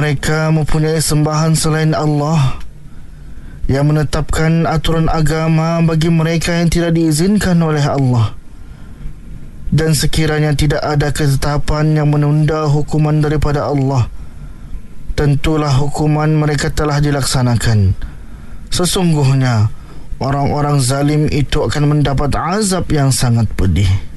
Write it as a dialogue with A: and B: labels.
A: mereka mempunyai sembahan selain Allah, yang menetapkan aturan agama bagi mereka yang tidak diizinkan oleh Allah. Dan sekiranya tidak ada ketetapan yang menunda hukuman daripada Allah, tentulah hukuman mereka telah dilaksanakan. Sesungguhnya orang-orang zalim itu akan mendapat azab yang sangat pedih.